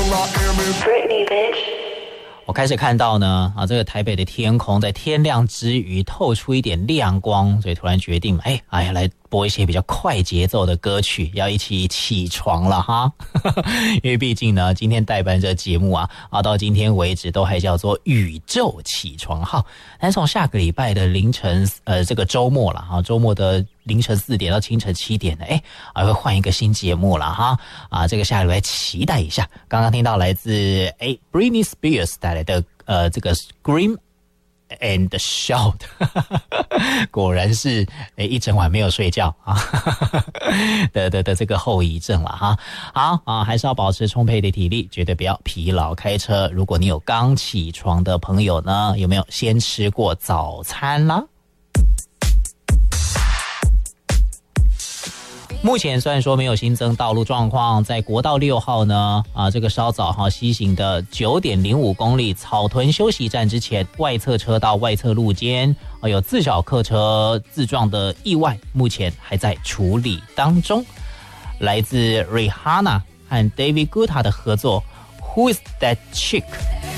Britney, bitch. 我开始看到呢，这个台北的天空在天亮之余透出一点亮光，所以突然决定，来播一些比较快节奏的歌曲，要一起起床了哈。因为毕竟呢，今天代班这节目到今天为止都还叫做宇宙起床号，但是从下个礼拜的凌晨这个周末了哈，周末的凌晨4点到清晨7点呢，会换一个新节目了哈。这个下个礼拜期待一下。刚刚听到来自Britney Spears 带来的这个 Scream and Shout 果然是一整晚没有睡觉的这个后遗症了哈。好还是要保持充沛的体力，绝对不要疲劳开车。如果你有刚起床的朋友呢，有没有先吃过早餐啦？目前虽然说没有新增道路状况，在国道6号呢，这个稍早西行的 9.05 公里草屯休息站之前，外侧车道外侧路肩有自小客车自撞的意外，目前还在处理当中。来自 Rihanna 和 David Guetta 的合作 Who is that chick？